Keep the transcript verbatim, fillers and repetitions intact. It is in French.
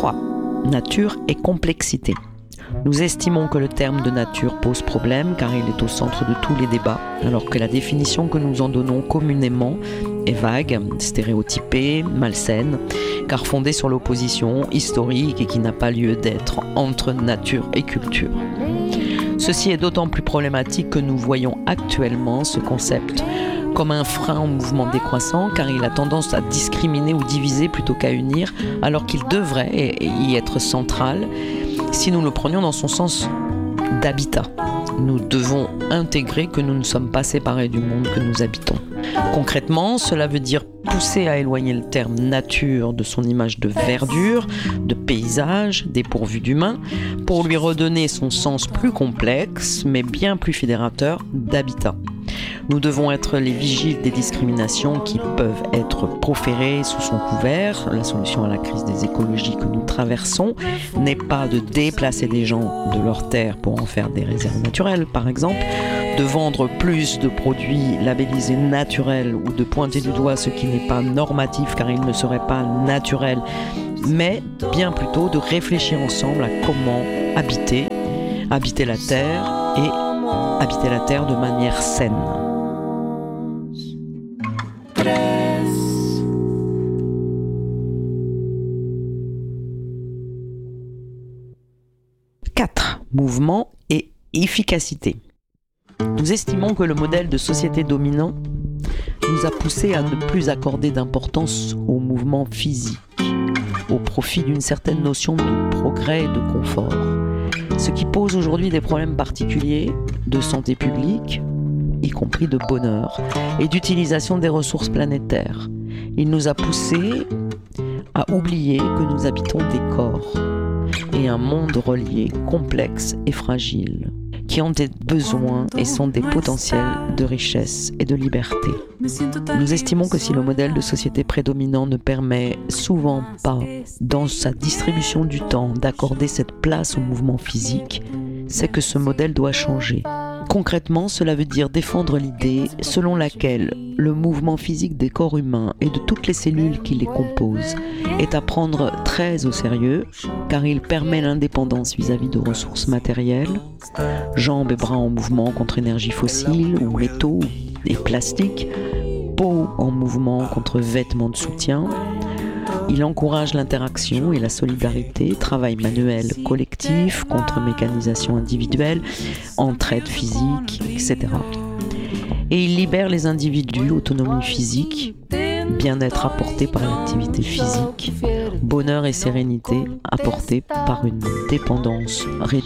trois. Nature et complexité. Nous estimons que le terme de nature pose problème car il est au centre de tous les débats, alors que la définition que nous en donnons communément est vague, stéréotypée, malsaine, car fondée sur l'opposition historique et qui n'a pas lieu d'être entre nature et culture. Ceci est d'autant plus problématique que nous voyons actuellement ce concept comme un frein au mouvement décroissant, car il a tendance à discriminer ou diviser plutôt qu'à unir, alors qu'il devrait y être central si nous le prenions dans son sens d'habitat. Nous devons intégrer que nous ne sommes pas séparés du monde que nous habitons. Concrètement, cela veut dire pousser à éloigner le terme nature de son image de verdure, de paysage, dépourvu d'humain, pour lui redonner son sens plus complexe, mais bien plus fédérateur, d'habitat. Nous devons être les vigiles des discriminations qui peuvent être proférées sous son couvert. La solution à la crise des écologies que nous traversons n'est pas de déplacer des gens de leurs terres pour en faire des réserves naturelles, par exemple, de vendre plus de produits labellisés naturels ou de pointer du doigt ce qui n'est pas normatif car il ne serait pas naturel, mais bien plutôt de réfléchir ensemble à comment habiter, habiter la terre et habiter la terre de manière saine. quatre. Mouvement et efficacité. Nous estimons que le modèle de société dominant nous a poussé à ne plus accorder d'importance au mouvement physique, au profit d'une certaine notion de progrès et de confort. Ce qui pose aujourd'hui des problèmes particuliers de santé publique, y compris de bonheur, et d'utilisation des ressources planétaires. Il nous a poussés à oublier que nous habitons des corps et un monde relié, complexe et fragile, qui ont des besoins et sont des potentiels de richesse et de liberté. Nous estimons que si le modèle de société prédominant ne permet souvent pas, dans sa distribution du temps, d'accorder cette place au mouvement physique, c'est que ce modèle doit changer. Concrètement, cela veut dire défendre l'idée selon laquelle le mouvement physique des corps humains et de toutes les cellules qui les composent est à prendre très au sérieux, car il permet l'indépendance vis-à-vis de ressources matérielles, jambes et bras en mouvement contre énergie fossile ou métaux et plastiques, peau en mouvement contre vêtements de soutien. Il encourage l'interaction et la solidarité, travail manuel collectif contre mécanisation individuelle, entraide physique, et cetera. Et il libère les individus, autonomie physique, bien-être apporté par l'activité physique, bonheur et sérénité apportés par une dépendance réduite.